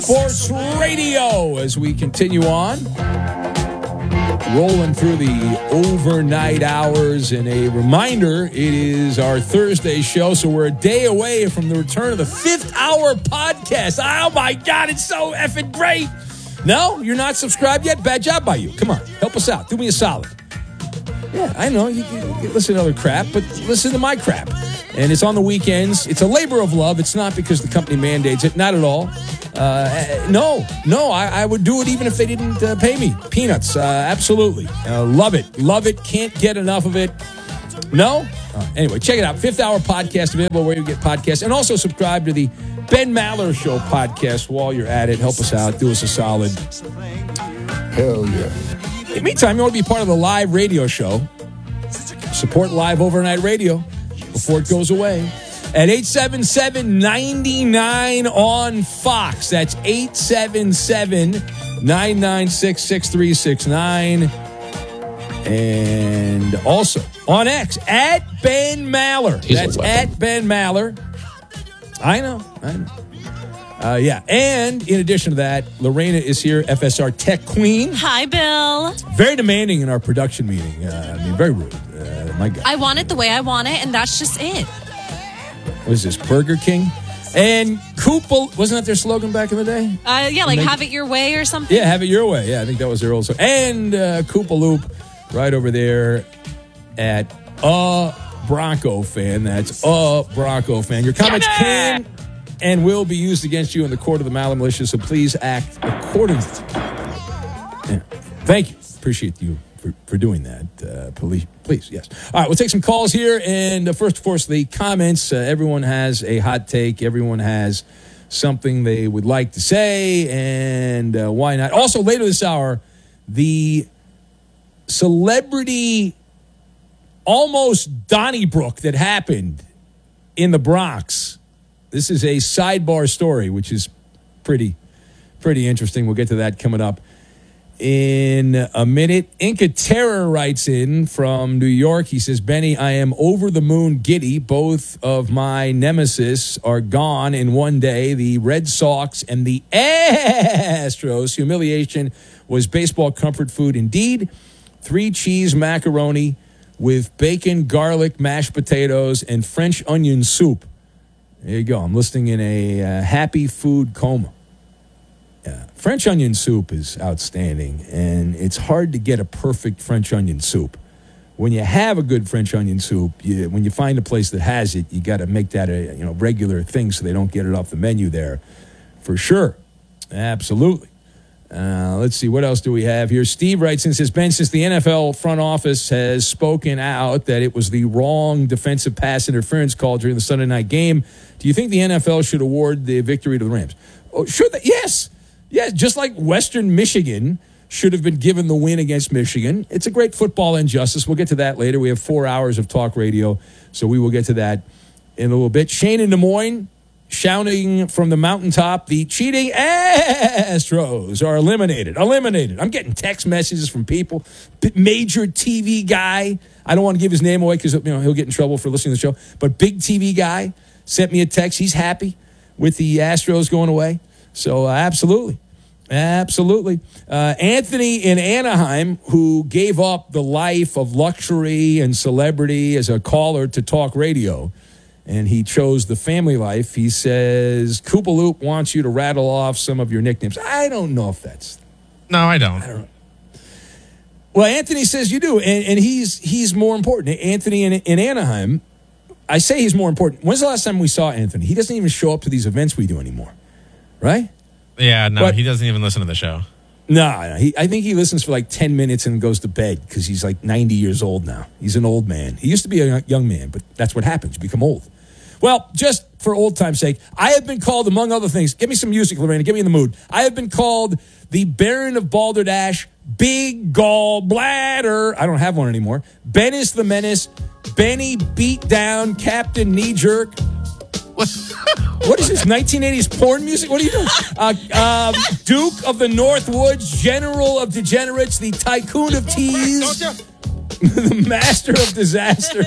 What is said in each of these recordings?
Sports Radio as we continue on. Rolling through the overnight hours, and a reminder, it is our Thursday show, so we're a day away from the return of the 5th hour podcast. Oh my God, it's so effing great. No, you're not subscribed yet? Bad job by you. Come on, help us out. Do me a solid. Yeah, I know, you listen to other crap, but listen to my crap. And it's on the weekends. It's a labor of love. It's not because the company mandates it. Not at all. No, I would do it even if they didn't pay me. Peanuts, absolutely. Love it. Can't get enough of it. No? Anyway, check it out. 5th Hour Podcast, available where you get podcasts. And also subscribe to the Ben Maller Show podcast while you're at it. Help us out. Do us a solid. Hell yeah. In the meantime, you want to be part of the live radio show. Support live overnight radio before it goes away. At 877-99 on Fox. That's 877-996-6369. And also on X, at Ben Maller. That's at Ben Maller. I know. Yeah. And in addition to that, Lorena is here, FSR Tech Queen. Hi, Bill. Very demanding in our production meeting. Very rude. My God. I want it the way I want it, and that's just it. What is this, Burger King? And Koopa, wasn't that their slogan back in the day? Yeah, like have it your way or something. Yeah, have it your way. Yeah, I think that was their old slogan. And Koopa Loop right over there at a Bronco fan. That's a Bronco fan. Your comments can and will be used against you in the court of the Maller Militia, so please act accordingly. Yeah. Thank you. Appreciate you for doing that. Please, yes. All right, we'll take some calls here. And first, of course, the comments. Everyone has a hot take. Everyone has something they would like to say. And why not? Also, later this hour, the celebrity almost Donnybrook that happened in the Bronx. This is a sidebar story, which is pretty interesting. We'll get to that coming up in a minute. Inca Terror writes in from New York. He says, Benny, I am over the moon giddy. Both of my nemesis are gone in one day. The Red Sox and the Astros. Humiliation was baseball comfort food indeed. 3-cheese macaroni with bacon, garlic, mashed potatoes, and French onion soup. There you go. I'm listening in a happy food coma. French onion soup is outstanding, and it's hard to get a perfect French onion soup. When you have a good French onion soup, when you find a place that has it, you got to make that a regular thing so they don't get it off the menu there, for sure. Absolutely. Let's see, what else do we have here? Steve writes in, says, Ben, since the NFL front office has spoken out that it was the wrong defensive pass interference call during the Sunday night game, do you think the NFL should award the victory to the Rams? Oh, sure. Yes. Yeah, just like Western Michigan should have been given the win against Michigan. It's a great football injustice. We'll get to that later. We have 4 hours of talk radio, so we will get to that in a little bit. Shane in Des Moines shouting from the mountaintop, the cheating Astros are eliminated. I'm getting text messages from people. Major TV guy. I don't want to give his name away because he'll get in trouble for listening to the show. But big TV guy sent me a text. He's happy with the Astros going away. So absolutely. Anthony in Anaheim, who gave up the life of luxury and celebrity as a caller to talk radio, and he chose the family life. He says, Koopa Loop wants you to rattle off some of your nicknames. I don't know if that's... No, I don't. Well, Anthony says you do, and he's more important. Anthony in Anaheim, I say he's more important. When's the last time we saw Anthony? He doesn't even show up to these events we do anymore. Right? Yeah, no, he doesn't even listen to the show. No, I think he listens for like 10 minutes and goes to bed because he's like 90 years old now. He's an old man. He used to be a young man, but that's what happens. You become old. Well, just for old time's sake, I have been called, among other things, give me some music, Lorena, get me in the mood. I have been called the Baron of Balderdash, Big Gallbladder. I don't have one anymore. Bennis the Menace, Benny Beat Down, Captain Knee Jerk. What is this, 1980s porn music? What are you doing? Duke of the Northwoods, General of Degenerates, the Tycoon of Teas. the master of disaster.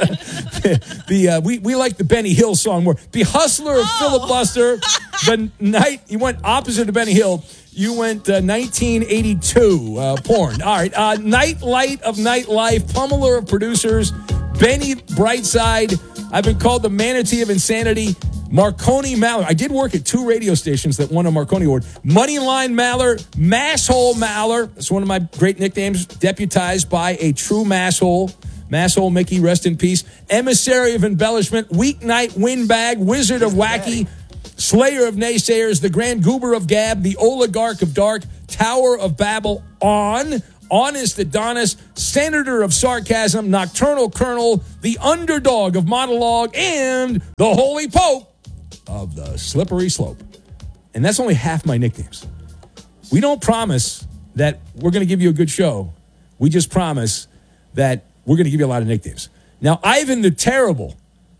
We like the Benny Hill song more. The hustler of filibuster. The night you went opposite of Benny Hill. You went 1982 porn. All right, Nightlight of Nightlife, pummeler of producers, Benny Brightside. I've been called the manatee of insanity. Marconi Maller. I did work at 2 radio stations that won a Marconi Award. Moneyline Maller, Masshole Maller. That's one of my great nicknames, deputized by a true masshole. Masshole Mickey, rest in peace. Emissary of embellishment, Weeknight Windbag, Wizard of Wacky, Slayer of Naysayers, the Grand Goober of Gab, the Oligarch of Dark, Tower of Babel, Honest Adonis, Senator of Sarcasm, Nocturnal Colonel, the Underdog of Monologue, and the Holy Pope of the Slippery Slope. And that's only half my nicknames. We don't promise that we're going to give you a good show. We just promise that we're going to give you a lot of nicknames. Now, Ivan the Terrible,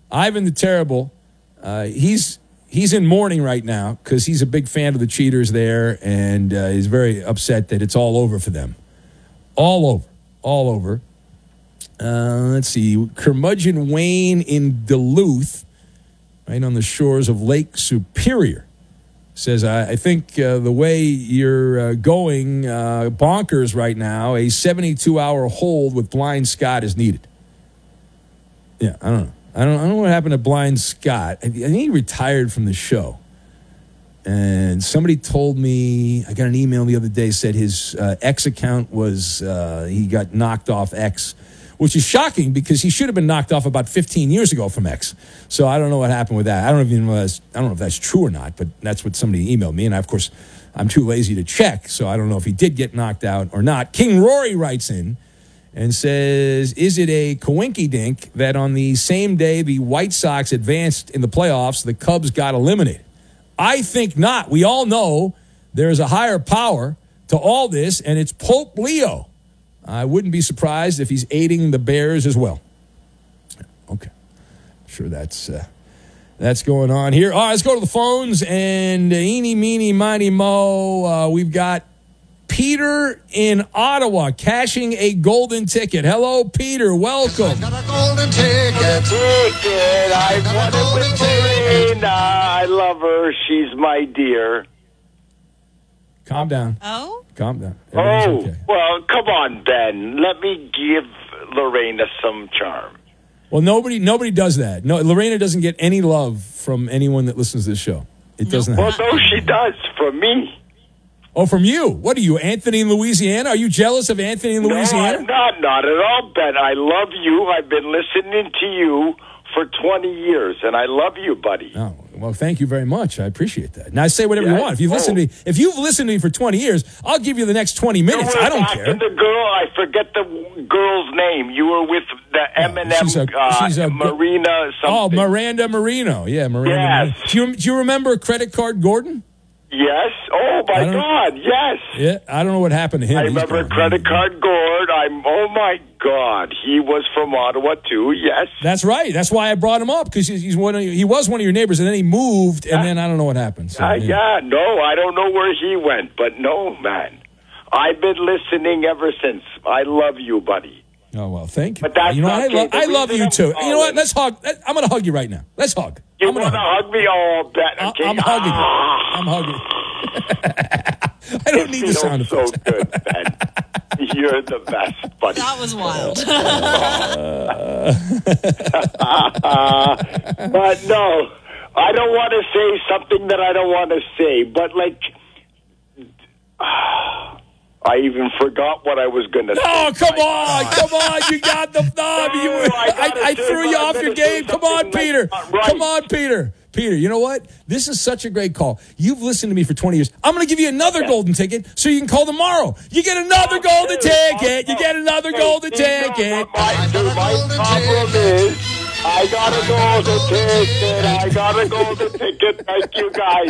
he's in mourning right now because he's a big fan of the Cheaters there, and he's very upset that it's all over for them. All over. Let's see. Curmudgeon Wayne in Duluth, right on the shores of Lake Superior, says, I think the way you're going bonkers right now, a 72-hour hold with Blind Scott is needed. Yeah, I don't know. I don't know what happened to Blind Scott. I think he retired from the show. And somebody told me, I got an email the other day, said his X account was, he got knocked off X, which is shocking because he should have been knocked off about 15 years ago from X. So I don't know what happened with that. I don't know if that's true or not, but that's what somebody emailed me. And of course, I'm too lazy to check, so I don't know if he did get knocked out or not. King Rory writes in and says, is it a coinky-dink that on the same day the White Sox advanced in the playoffs, the Cubs got eliminated? I think not. We all know there's a higher power to all this, and it's Pope Leo. I wouldn't be surprised if he's aiding the Bears as well. Okay. Sure that's going on here. All right, let's go to the phones, and eeny, meeny, miny, mo. We've got Peter in Ottawa cashing a golden ticket. Hello, Peter. Welcome. I got a golden ticket. I won it with Marina. I love her. She's my dear. Calm down. Oh? Calm down. Everything's Okay. Well, come on, Ben. Let me give Lorena some charm. Well, nobody does that. No, Lorena doesn't get any love from anyone that listens to this show. It doesn't Well, happen. no, she does. From me. Oh, from you? What are you, Anthony in Louisiana? Are you jealous of Anthony in Louisiana? No, I'm not at all, Ben. I love you. I've been listening to you for 20 years, and I love you, buddy. Oh, well, thank you very much. I appreciate that. Now, say whatever you want. If you've listened to me for 20 years, I'll give you the next 20 minutes. I don't care. The girl, I forget the girl's name. You were with the Eminem, she's a Marina something. Oh, Miranda Marino. Yeah, Miranda. Yes. Marino. Do you remember Credit Card Gordon? Yes. Oh, my God, yes. Yeah, I don't know what happened to him. I remember Credit Card Gord. Oh, my God. He was from Ottawa, too, yes. That's right. That's why I brought him up, because he was one of your neighbors, and then he moved, and then I don't know what happened. So, no, I don't know where he went, but no, man. I've been listening ever since. I love you, buddy. Oh, well, thank you. But that's I love you, too. You know what? Let's hug. I'm going to hug you right now. Let's hug. You want to hug me? Oh, Ben. Okay. I'm hugging you. I'm hugging you. I don't need the sound effects. So good, Ben. You're the best, buddy. That was wild. But no, I don't want to say something that I don't want to say. But I even forgot what I was going to say. Oh, come on. You got the thumb. I threw you off your game. Come on, Peter. Come on, Peter. Peter, you know what? This is such a great call. You've listened to me for 20 years. I'm going to give you another golden ticket so you can call tomorrow. You get another golden ticket. You get another golden ticket. My problem is I got a golden ticket. I got a golden ticket. Thank you, guys.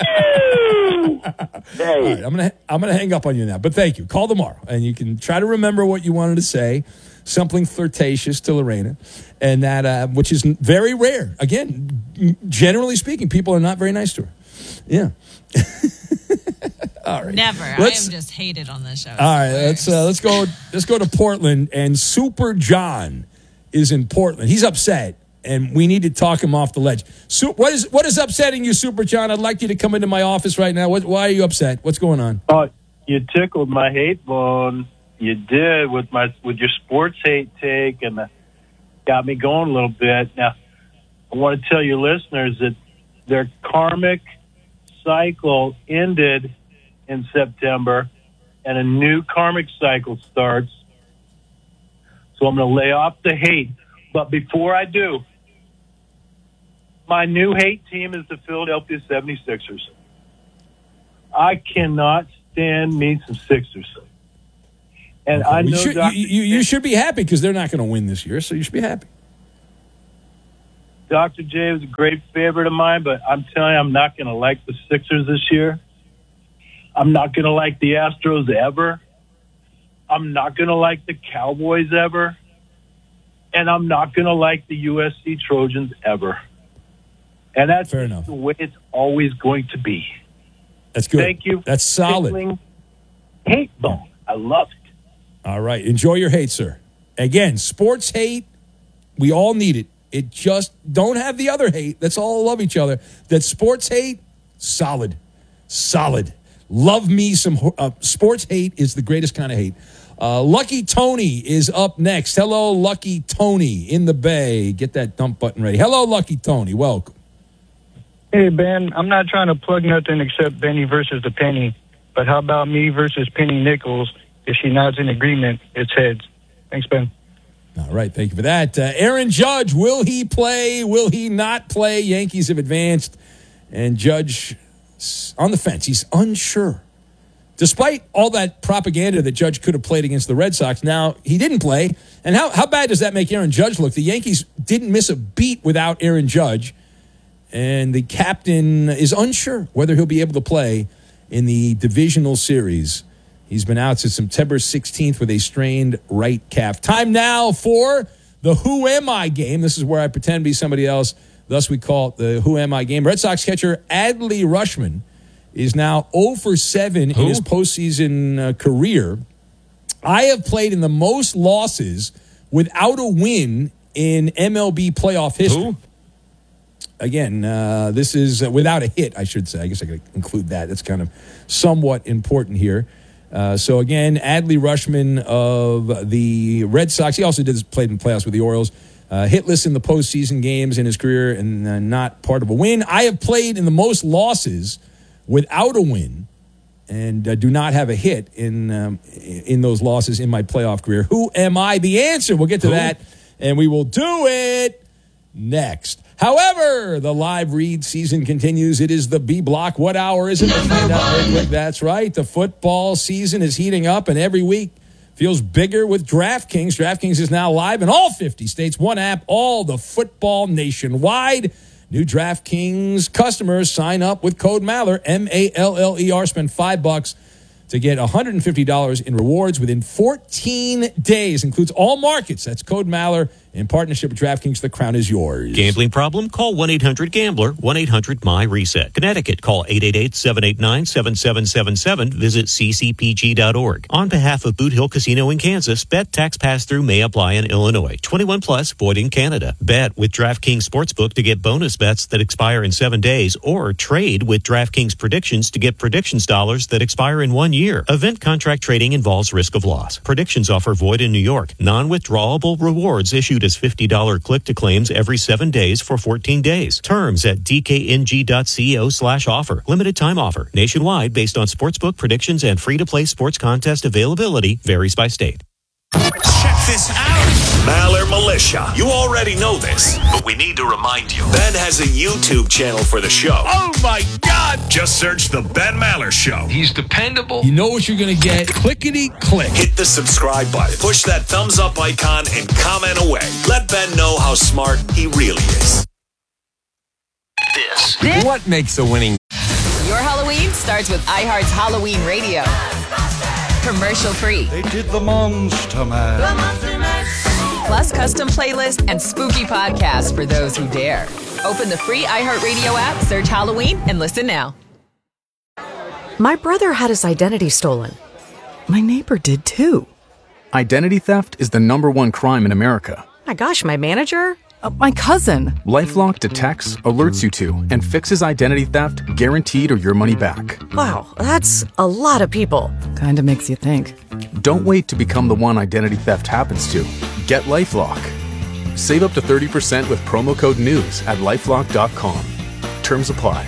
Hey. All right, I'm gonna hang up on you now, but thank you. Call tomorrow, and you can try to remember what you wanted to say, something flirtatious to Lorena, and that which is very rare. Again, generally speaking, people are not very nice to her. Yeah. All right. Never. I am just hated on this show. All right, let's go to Portland. And Super John is in Portland. He's upset, and we need to talk him off the ledge. So what is upsetting you, Super John? I'd like you to come into my office right now. Why are you upset? What's going on? Oh, you tickled my hate bone. You did with your sports hate take, and got me going a little bit. Now, I want to tell your listeners that their karmic cycle ended in September, and a new karmic cycle starts. So I'm going to lay off the hate. But before I do, my new hate team is the Philadelphia 76ers. I cannot stand me some Sixers. And I know you should be happy because they're not going to win this year, so you should be happy. Dr. J was a great favorite of mine, but I'm telling you, I'm not going to like the Sixers this year. I'm not going to like the Astros ever. I'm not going to like the Cowboys ever. And I'm not going to like the USC Trojans ever. And that's fair enough. The way it's always going to be. That's good. Thank you. That's solid. Hate bone. I love it. All right. Enjoy your hate, sir. Again, sports hate, we all need it. It just don't have the other hate. Let's all love each other. That sports hate, solid. Love me some sports hate is the greatest kind of hate. Lucky Tony is up next. Hello, Lucky Tony in the Bay. Get that dump button ready. Hello, Lucky Tony. Welcome. Hey, Ben. I'm not trying to plug nothing except Benny versus the Penny. But how about me versus Penny Nichols? If she nods in agreement, it's heads. Thanks, Ben. All right, thank you for that. Aaron Judge, will he play? Will he not play? Yankees have advanced, and Judge on the fence. He's unsure. Despite all that propaganda that Judge could have played against the Red Sox, now he didn't play. And how bad does that make Aaron Judge look? The Yankees didn't miss a beat without Aaron Judge, and the captain is unsure whether he'll be able to play in the divisional series. He's been out since September 16th with a strained right calf. Time now for the Who Am I game. This is where I pretend to be somebody else. Thus, we call it the Who Am I game. Red Sox catcher Adley Rutschman is now 0 for 7 in his postseason career. I have played in the most losses without a win in MLB playoff history. Who? Again, this is without a hit, I should say. I guess I could include that. That's kind of somewhat important here. So again, Adley Rutschman of the Red Sox. He also played in playoffs with the Orioles. Hitless in the postseason games in his career and not part of a win. I have played in the most losses without a win and do not have a hit in those losses in my playoff career. Who am I? The answer. We'll get to that, and we will do it next. However, the live read season continues. It is the B block. What hour is it? Let's find out very quick. That's right. The football season is heating up, and every week feels bigger with DraftKings. DraftKings is now live in all 50 states. One app, all the football nationwide. New DraftKings customers sign up with code Maller, M-A-L-L-E-R. Spend $5 to get $150 in rewards within 14 days. Includes all markets. That's code Maller in partnership with DraftKings. The crown is yours. Gambling problem? Call 1-800-GAMBLER, 1-800-MY-RESET. Connecticut, call 888-789-7777. Visit ccpg.org. On behalf of Boot Hill Casino in Kansas, bet tax pass-through may apply in Illinois. 21 plus, void in Canada. Bet with DraftKings Sportsbook to get bonus bets that expire in 7 days, or trade with DraftKings Predictions to get predictions dollars that expire in 1 year. Event contract trading involves risk of loss. Predictions offer void in New York. Non-withdrawable rewards issued as $50 click-to-claims every 7 days for 14 days. Terms at dkng.co/offer. Limited time offer. Nationwide based on sportsbook predictions and free-to-play sports contest availability. Varies by state. Check this out. Maller Militia. You already know this, but we need to remind you. Ben has a YouTube channel for the show. Oh, my God. Just search The Ben Maller Show. He's dependable. You know what you're going to get. Clickety-click. Hit the subscribe button. Push that thumbs up icon and comment away. Let Ben know how smart he really is. This. What makes a winning? Your Halloween starts with iHeart's Halloween Radio. Commercial free. They did the Monster Mash. Plus custom playlists and spooky podcasts for those who dare. Open the free iHeartRadio app, search Halloween, and listen now. My brother had his identity stolen. My neighbor did too. Identity theft is the #1 crime in America. My gosh, my manager? My cousin. LifeLock detects, alerts you to, and fixes identity theft guaranteed or your money back. Wow, that's a lot of people. Kinda makes you think. Don't wait to become the one identity theft happens to. Get LifeLock. Save up to 30% with promo code NEWS at LifeLock.com. Terms apply.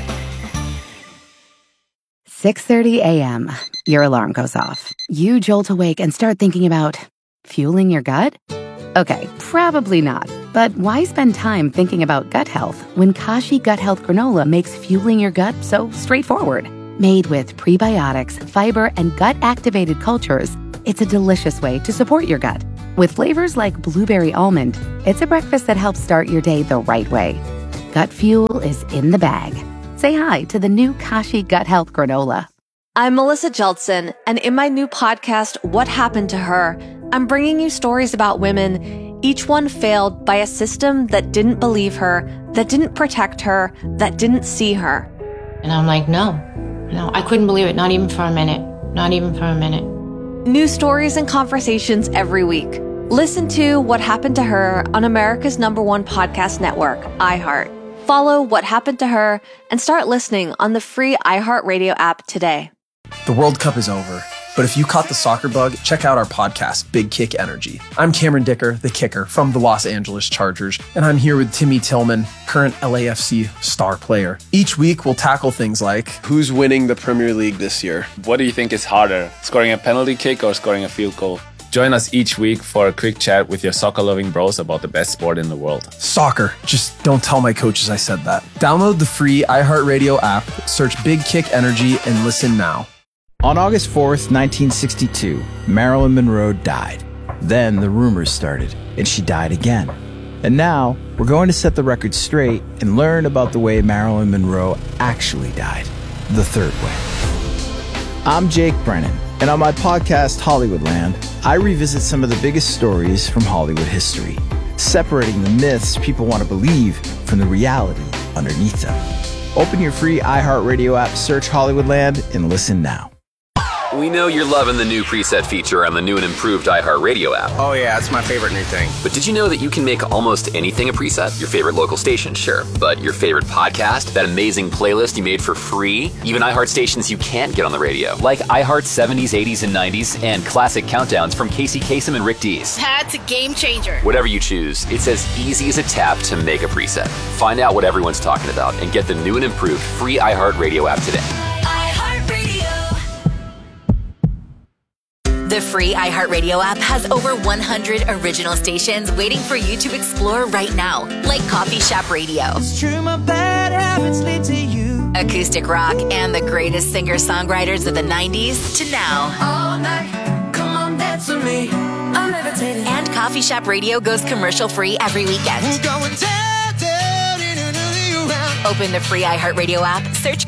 6:30 a.m. Your alarm goes off. You jolt awake and start thinking about fueling your gut? Okay, probably not. But why spend time thinking about gut health when Kashi Gut Health Granola makes fueling your gut so straightforward? Made with prebiotics, fiber, and gut-activated cultures, it's a delicious way to support your gut. With flavors like blueberry almond, it's a breakfast that helps start your day the right way. Gut fuel is in the bag. Say hi to the new Kashi Gut Health Granola. I'm Melissa Jeltsin, and in my new podcast, What Happened to Her, I'm bringing you stories about women, each one failed by a system that didn't believe her, that didn't protect her, that didn't see her. And I'm like, no, I couldn't believe it, not even for a minute, not even for a minute. New stories and conversations every week. Listen to What Happened to Her on America's #1 podcast network, iHeart. Follow What Happened to Her and start listening on the free iHeartRadio app today. The World Cup is over, but if you caught the soccer bug, check out our podcast, Big Kick Energy. I'm Cameron Dicker, the kicker from the Los Angeles Chargers, and I'm here with Timmy Tillman, current LAFC star player. Each week, we'll tackle things like, who's winning the Premier League this year? What do you think is harder, scoring a penalty kick or scoring a field goal? Join us each week for a quick chat with your soccer-loving bros about the best sport in the world. Soccer. Just don't tell my coaches I said that. Download the free iHeartRadio app, search Big Kick Energy, and listen now. On August 4th, 1962, Marilyn Monroe died. Then the rumors started, and she died again. And now, we're going to set the record straight and learn about the way Marilyn Monroe actually died. The third way. I'm Jake Brennan, and on my podcast, Hollywoodland, I revisit some of the biggest stories from Hollywood history, separating the myths people want to believe from the reality underneath them. Open your free iHeartRadio app, search Hollywoodland, and listen now. We know you're loving the new preset feature on the new and improved iHeartRadio app. Oh yeah, it's my favorite new thing. But did you know that you can make almost anything a preset? Your favorite local station, sure. But your favorite podcast, that amazing playlist you made for free, even iHeart stations you can't get on the radio, like iHeart 70s, 80s, and 90s, and classic countdowns from Casey Kasem and Rick Dees. That's a game changer. Whatever you choose, it's as easy as a tap to make a preset. Find out what everyone's talking about and get the new and improved free iHeartRadio app today. The free iHeartRadio app has over 100 original stations waiting for you to explore right now, like Coffee Shop Radio, It's true, my bad habits lead to you. acoustic rock, and the greatest singer-songwriters of the 90s to now. All night, come on, dance with me. I'm levitating. And Coffee Shop Radio goes commercial-free every weekend. We're going down, down, in another round. Open the free iHeartRadio app, search